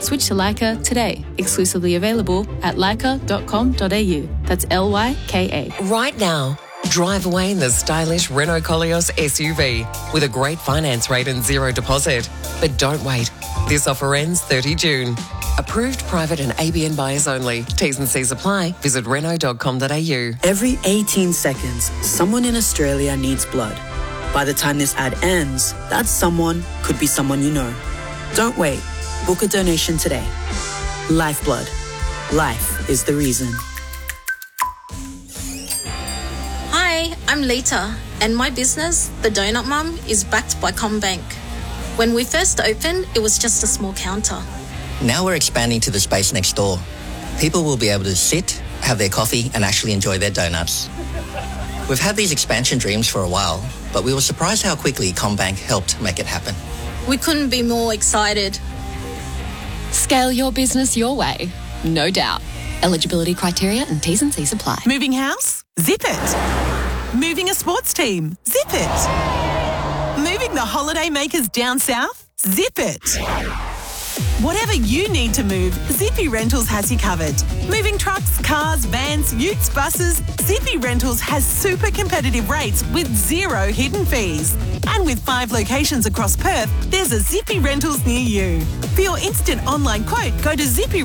Switch to Leica today. Exclusively available at leica.com.au. That's Lyka. Right now, drive away in the stylish Renault Koleos SUV with a great finance rate and zero deposit. But don't wait. This offer ends 30 June. Approved private and ABN buyers only. T's and C's apply. Visit Renault.com.au. Every 18 seconds, someone in Australia needs blood. By the time this ad ends, that someone could be someone you know. Don't wait. Book a donation today. Lifeblood. Life is the reason. Hi, I'm Lita, and my business, The Donut Mum, is backed by CommBank. When we first opened, it was just a small counter. Now we're expanding to the space next door. People will be able to sit, have their coffee, and actually enjoy their donuts. We've had these expansion dreams for a while, but we were surprised how quickly CommBank helped make it happen. We couldn't be more excited. Scale your business your way, no doubt. Eligibility criteria and T's and C's apply. Moving house? Zip it. Moving a sports team? Zip it. Moving the holiday makers down south? Zip it. Whatever you need to move, Zippy Rentals has you covered. Moving trucks, cars, vans, utes, buses, Zippy Rentals has super competitive rates with zero hidden fees. And with 5 locations across Perth, there's a Zippy Rentals near you. For your instant online quote, go to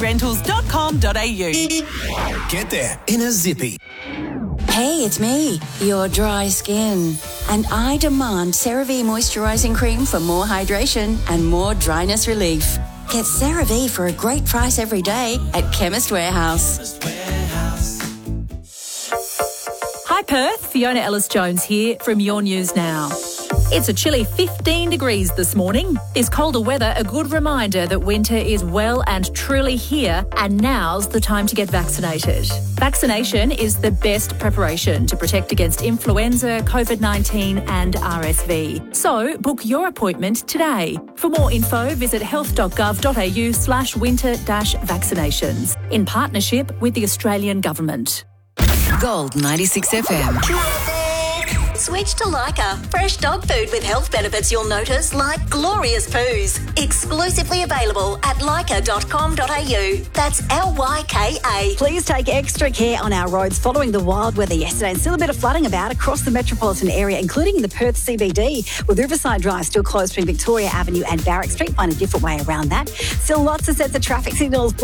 zippyrentals.com.au. Get there in a Zippy. Hey, it's me, your dry skin. And I demand CeraVe Moisturising Cream for more hydration and more dryness relief. Get CeraVe for a great price every day at Chemist Warehouse. Hi Perth, Fiona Ellis-Jones here from Your News Now. It's a chilly 15 degrees this morning. This colder weather a good reminder that winter is well and truly here, and now's the time to get vaccinated. Vaccination is the best preparation to protect against influenza, COVID-19 and RSV. So book your appointment today. For more info, visit health.gov.au/winter-vaccinations in partnership with the Australian Government. Gold 96 FM. Switch to Leica. Fresh dog food with health benefits you'll notice, like glorious poos. Exclusively available at leica.com.au. That's Lyka. Please take extra care on our roads following the wild weather yesterday, and still a bit of flooding about across the metropolitan area, including in the Perth CBD, with Riverside Drive still closed between Victoria Avenue and Barrack Street. Find a different way around that. Still lots of sets of traffic signals